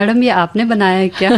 Madam ये आपने बनाया है क्या?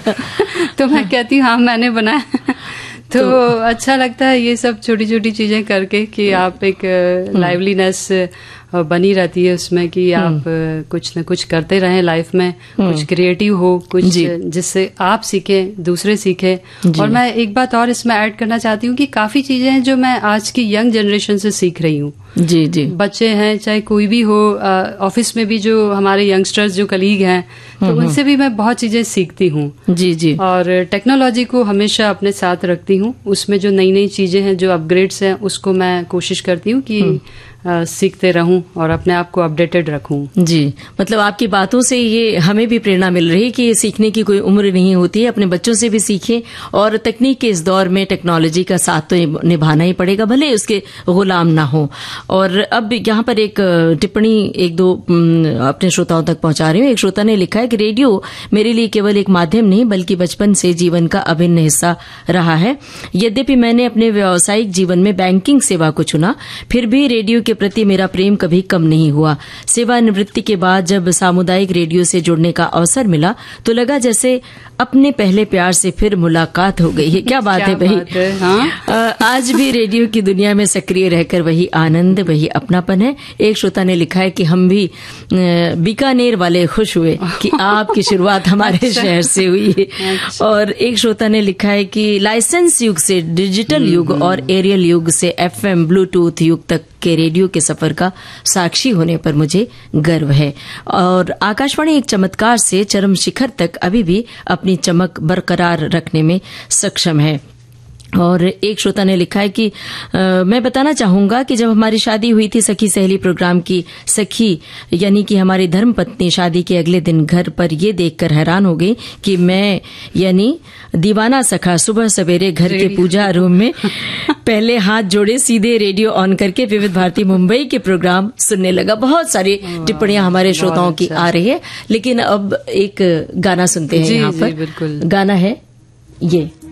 तो मैं कहती हूँ हाँ मैंने बनाया। तो अच्छा लगता है ये सब छोटी छोटी चीजें करके कि आप एक लाइवलीनेस बनी रहती है उसमें कि आप कुछ न कुछ करते रहें लाइफ में, कुछ क्रिएटिव हो, कुछ जिससे आप सीखें, दूसरे सीखें। और मैं एक बात और इसमें ऐड करना चाहती हूँ कि काफी चीजें हैं जो मैं आज की यंग जनरेशन से सीख रही हूँ। जी जी, बच्चे हैं चाहे कोई भी हो, ऑफिस में भी जो हमारे यंगस्टर्स जो कलीग हैं तो उनसे भी मैं बहुत चीजें सीखती हूँ। जी जी, और टेक्नोलॉजी को हमेशा अपने साथ रखती हूँ, उसमें जो नई नई चीजें हैं, जो अपग्रेड्स हैं, उसको मैं कोशिश करती हूँ कि सीखते रहूं और अपने आप को अपडेटेड रखूं। जी, मतलब आपकी बातों से ये हमें भी प्रेरणा मिल रही है कि सीखने की कोई उम्र नहीं होती है, अपने बच्चों से भी सीखें और तकनीक के इस दौर में टेक्नोलॉजी का साथ तो निभाना ही पड़ेगा, भले उसके गुलाम ना हो। और अब यहाँ पर एक टिप्पणी एक दो अपने श्रोताओं तक पहुंचा रही हूँ। एक श्रोता ने लिखा है कि रेडियो मेरे लिए केवल एक माध्यम नहीं बल्कि बचपन से जीवन का अभिन्न हिस्सा रहा है। यद्यपि मैंने अपने व्यावसायिक जीवन में बैंकिंग सेवा को चुना, फिर भी रेडियो के प्रति मेरा प्रेम कभी कम नहीं हुआ। सेवानिवृत्ति के बाद जब सामुदायिक रेडियो से जुड़ने का अवसर मिला तो लगा जैसे अपने पहले प्यार से फिर मुलाकात हो गई है। क्या बात है भाई। हाँ? आज भी रेडियो की दुनिया में सक्रिय रहकर वही आनंद, वही अपनापन है। एक श्रोता ने लिखा है कि हम भी बीकानेर वाले खुश हुए कि आपकी शुरुआत हमारे शहर से हुई है। और एक श्रोता ने लिखा है कि लाइसेंस युग से डिजिटल युग और एरियल युग से FM ब्लूटूथ युग तक के रेडियो के सफर का साक्षी होने पर मुझे गर्व है। और आकाशवाणी एक चमत्कार से चरम शिखर तक अभी भी अपनी चमक बरकरार रखने में सक्षम है। और एक श्रोता ने लिखा है कि मैं बताना चाहूंगा कि जब हमारी शादी हुई थी सखी सहेली प्रोग्राम की सखी यानी कि हमारी धर्मपत्नी शादी के अगले दिन घर पर ये देखकर हैरान हो गई कि मैं यानी दीवाना सखा सुबह सवेरे घर के पूजा रूम में पहले हाथ जोड़े सीधे रेडियो ऑन करके विविध भारती मुंबई के प्रोग्राम सुनने लगा। बहुत सारी टिप्पणियां हमारे श्रोताओं की आ रही है, लेकिन अब एक गाना सुनते हैं। यहाँ पर गाना है ये